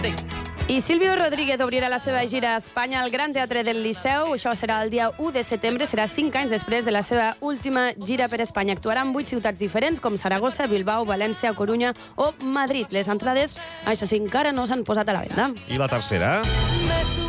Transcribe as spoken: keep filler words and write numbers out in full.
Madrid. I Silvio Rodríguez obrirà la seva gira a Espanya al Gran Teatre del Liceu. Això serà el dia u de setembre, serà cinc anys després de la seva última gira per Espanya. Actuarà en vuit ciutats diferents, com Saragossa, Bilbao, València, Corunya o Madrid. Les entrades, això sí, encara no s'han posat a la venda. I la tercera?